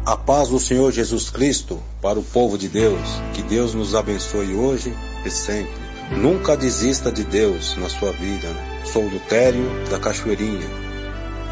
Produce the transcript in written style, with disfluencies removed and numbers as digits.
A paz do Senhor Jesus Cristo para o povo de Deus. Que Deus nos abençoe hoje e sempre. Nunca desista de Deus na sua vida, né? Sou o Lutério da Cachoeirinha.